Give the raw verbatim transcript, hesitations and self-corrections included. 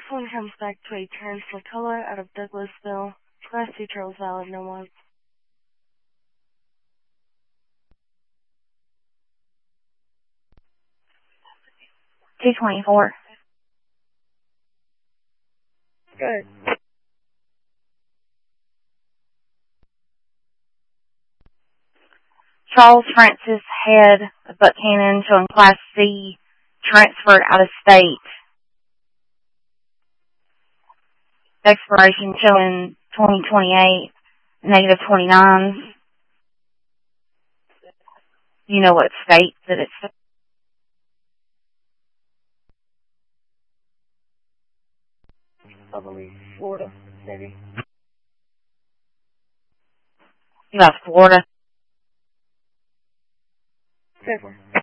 one comes back to a Terrence McCullough out of Douglasville. Class two Charles valid, no more. two twenty-four. Good. Charles Francis Head of Buchanan showing Class C, transferred out of state. Expiration showing twenty twenty-eight, negative twenty-nine. You know what state that it's Probably Florida, maybe. about Florida. February.